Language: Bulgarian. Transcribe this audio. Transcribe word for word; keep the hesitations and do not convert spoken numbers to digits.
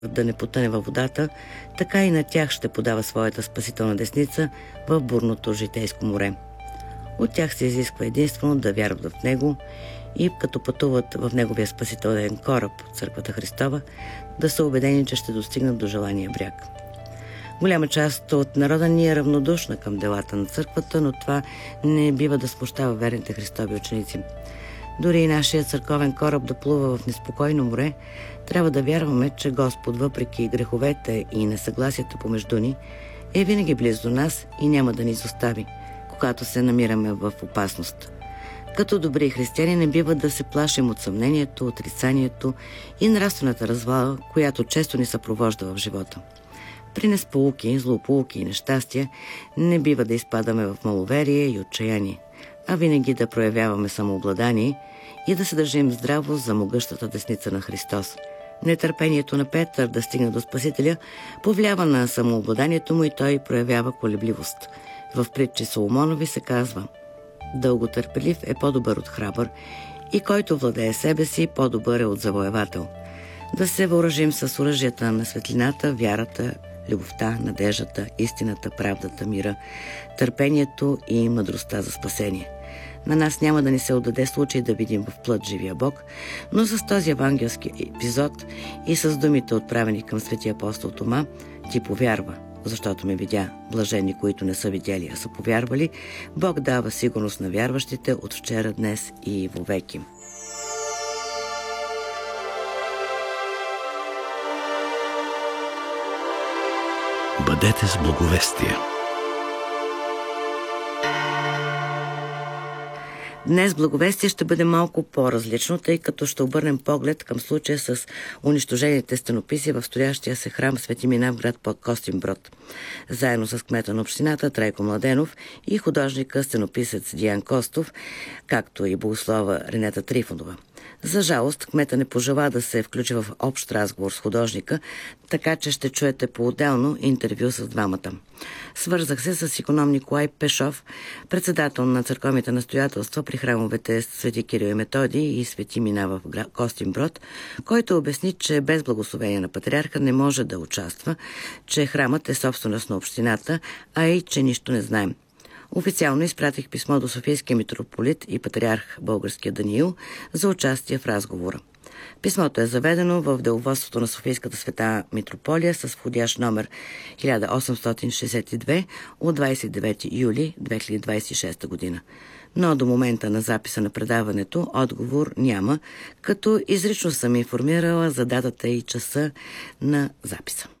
да не потъне във водата, така и на тях ще подава своята спасителна десница в бурното житейско море. От тях се изисква единствено да вярват в Него и като пътуват в Неговия спасителен кораб, Църквата Христова, да са убедени, че ще достигнат до желания бряг. Голяма част от народа ни е равнодушна към делата на църквата, но това не бива да смущава верните Христови ученици. Дори и нашия църковен кораб да плува в неспокойно море, трябва да вярваме, че Господ, въпреки греховете и несъгласията помежду ни, е винаги близо до нас и няма да ни изостави, когато се намираме в опасност. Като добри християни не бива да се плашим от съмнението, отрицанието и нравствената развала, която често ни съпровожда в живота. При несполуки, злополуки и нещастия не бива да изпадаме в маловерие и отчаяние, а винаги да проявяваме самообладание и да се държим здраво за могъщата десница на Христос. Нетърпението на Петър да стигне до Спасителя повлиява на самообладанието му и той проявява колебливост. В притчи Соломонови се казва: дълготърпелив е по-добър от храбър и който владее себе си, по-добър е от завоевател. Да се въоръжим с оръжията на светлината, вярата, любовта, надеждата, истината, правдата, мира, търпението и мъдростта за спасение. На нас няма да ни се отдаде случай да видим в плът живия Бог, но с този евангелски епизод и с думите, отправени към светия апостол Тома: ти повярва, защото ме видя. Блажени, които не са видяли, а са повярвали. Бог дава сигурност на вярващите от вчера, днес и вовеки. Бъдете с благовестие. Днес благовестие ще бъде малко по-различно, тъй като ще обърнем поглед към случая с унищожените стенописи в строящия се храм Свети Мина в град Костинброд. Заедно с кмета на общината Трайко Младенов и художника стенописец Диан Костов, както и богослова Ренета Трифонова. За жалост, кмета не пожела да се включи в общ разговор с художника, така че ще чуете по-отделно интервю с двамата. Свързах се с иконом Николай Пешов, председател на църковните настоятелства при храмовете Свети Кирил и Методий и Свети Мина в Костинброд, който обясни, че без благословение на патриарха не може да участва, че храмът е собственост на общината, а и че нищо не знаем. Официално изпратих писмо до Софийския митрополит и патриарх българския Даниил за участие в разговора. Писмото е заведено в деловодството на Софийската света митрополия с входящ номер хиляда осемстотин шейсет и две от двадесет и девети юли две хиляди двадесет и шеста година. Но до момента на записа на предаването отговор няма, като изрично съм информирала за датата и часа на записа.